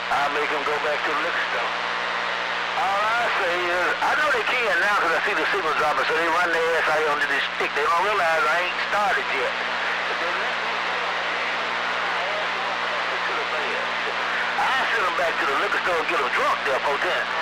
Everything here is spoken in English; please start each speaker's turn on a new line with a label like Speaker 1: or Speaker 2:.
Speaker 1: I'll make them go back to the liquor store. All I say is, I know they can now because I see the signal dropping, so they run their ass out here under this stick. They don't realize I ain't started yet. But they let me go to the bed. I'll send them back to the liquor store and get them drunk there, Potent.